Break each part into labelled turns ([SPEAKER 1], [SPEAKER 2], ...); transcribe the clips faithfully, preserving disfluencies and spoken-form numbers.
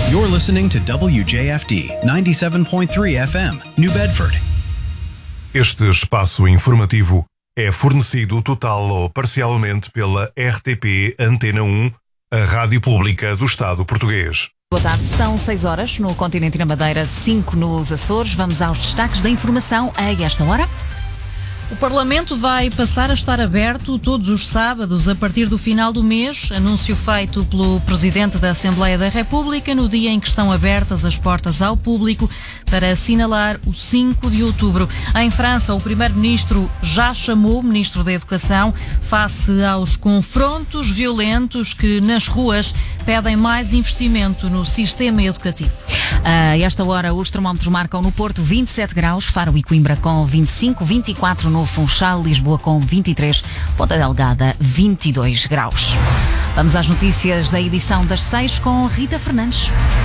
[SPEAKER 1] You're listening to W J F D ninety-seven point three F M, New Bedford.
[SPEAKER 2] Este espaço informativo é fornecido total ou parcialmente pela R T P Antena um, a rádio pública do Estado português.
[SPEAKER 3] Boa tarde, são seis horas no continente e na Madeira, cinco nos Açores. Vamos aos destaques da informação a esta hora.
[SPEAKER 4] O Parlamento vai passar a estar aberto todos os sábados a partir do final do mês, anúncio feito pelo Presidente da Assembleia da República no dia em que estão abertas as portas ao público para assinalar o cinco de outubro. Em França, o Primeiro-Ministro já chamou o Ministro da Educação face aos confrontos violentos que nas ruas pedem mais investimento no sistema educativo.
[SPEAKER 3] A esta hora, os termómetros marcam no Porto vinte e sete graus, Faro e Coimbra com vinte e cinco, vinte e quatro no Funchal, Lisboa com vinte e três, Ponta Delgada vinte e dois graus. Vamos às notícias da edição das seis com Rita Fernandes.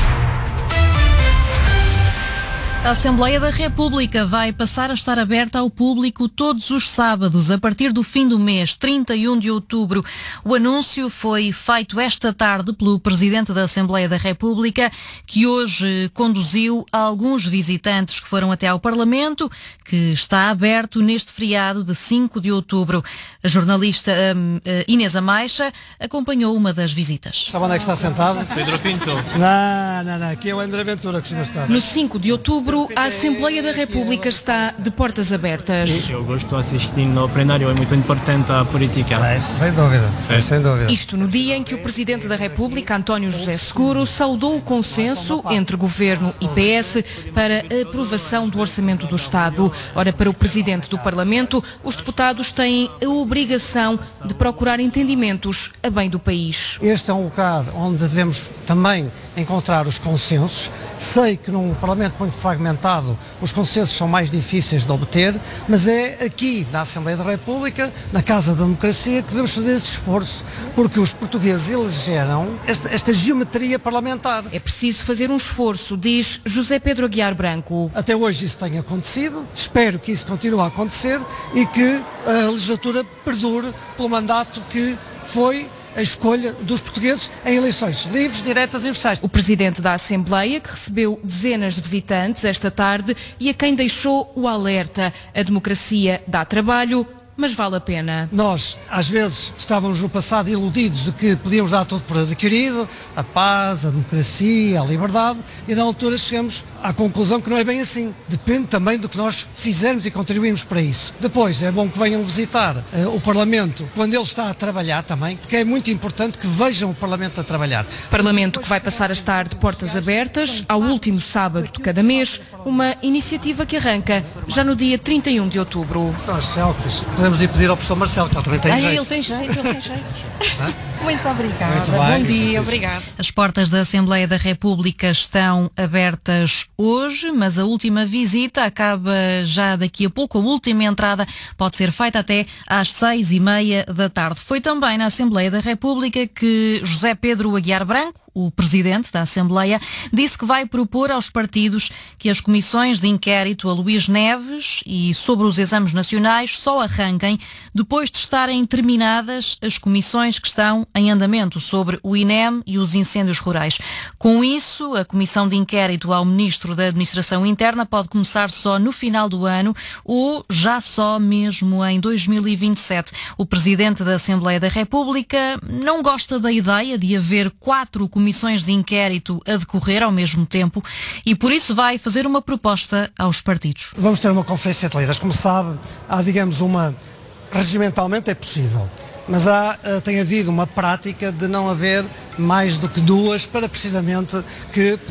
[SPEAKER 4] A Assembleia da República vai passar a estar aberta ao público todos os sábados, a partir do fim do mês, trinta e um de outubro. O anúncio foi feito esta tarde pelo Presidente da Assembleia da República, que hoje conduziu alguns visitantes que foram até ao Parlamento, que está aberto neste feriado de cinco de outubro. A jornalista um, Inês Amaixa acompanhou uma das visitas.
[SPEAKER 5] Sabe onde é que está sentado?
[SPEAKER 6] Pedro Pinto.
[SPEAKER 5] Não, não, não, aqui é o André Ventura que se estar.
[SPEAKER 7] No cinco de outubro, a Assembleia da República está de portas abertas.
[SPEAKER 6] Eu gosto de assistir no plenário, é muito importante a política.
[SPEAKER 5] É, sem dúvida, é, sem dúvida.
[SPEAKER 7] Isto no dia em que o Presidente da República, António José Seguro, saudou o consenso entre Governo e P S para a aprovação do Orçamento do Estado. Ora, para o Presidente do Parlamento, os deputados têm a obrigação de procurar entendimentos a bem do país.
[SPEAKER 5] Este é um lugar onde devemos também encontrar os consensos. Sei que num Parlamento muito fragmentado os consensos são mais difíceis de obter, mas é aqui na Assembleia da República, na Casa da Democracia, que devemos fazer esse esforço, porque os portugueses elegeram esta, esta geometria parlamentar.
[SPEAKER 7] É preciso fazer um esforço, diz José Pedro Aguiar Branco.
[SPEAKER 5] Até hoje isso tem acontecido, espero que isso continue a acontecer e que a legislatura perdure pelo mandato que foi a escolha dos portugueses em eleições livres, diretas e universais.
[SPEAKER 7] O Presidente da Assembleia, que recebeu dezenas de visitantes esta tarde e a quem deixou o alerta: a democracia dá trabalho, mas vale a pena.
[SPEAKER 5] Nós, às vezes, estávamos no passado iludidos de que podíamos dar tudo por adquirido, a paz, a democracia, a liberdade, e na altura chegamos à conclusão que não é bem assim. Depende também do que nós fizermos e contribuímos para isso. Depois, é bom que venham visitar uh, o Parlamento quando ele está a trabalhar também, porque é muito importante que vejam o Parlamento a trabalhar.
[SPEAKER 7] Parlamento que vai passar a estar de portas abertas ao último sábado de cada mês, uma iniciativa que arranca já no dia trinta e um de outubro.
[SPEAKER 5] São as selfies. Podemos ir pedir ao professor Marcelo, que ele também tem
[SPEAKER 7] ah,
[SPEAKER 5] jeito.
[SPEAKER 7] Ele tem jeito, ele tem jeito. Muito obrigada.
[SPEAKER 5] Muito bem,
[SPEAKER 7] Bom dia, obrigada.
[SPEAKER 4] As portas da Assembleia da República estão abertas hoje, mas a última visita acaba já daqui a pouco. A última entrada pode ser feita até às seis e meia da tarde. Foi também na Assembleia da República que José Pedro Aguiar Branco, o Presidente da Assembleia, disse que vai propor aos partidos que as comissões de inquérito a Luís Neves e sobre os exames nacionais só arranquem depois de estarem terminadas as comissões que estão em andamento sobre o I N E M e os incêndios rurais. Com isso, a Comissão de Inquérito ao Ministro da Administração Interna pode começar só no final do ano ou já só mesmo em dois mil e vinte e sete. O Presidente da Assembleia da República não gosta da ideia de haver quatro comissões de inquérito a decorrer ao mesmo tempo e por isso vai fazer uma proposta aos partidos.
[SPEAKER 5] Vamos ter uma conferência de líderes. Como sabe, há, digamos, uma... regimentalmente é possível, mas há, tem havido uma prática de não haver mais do que duas para precisamente que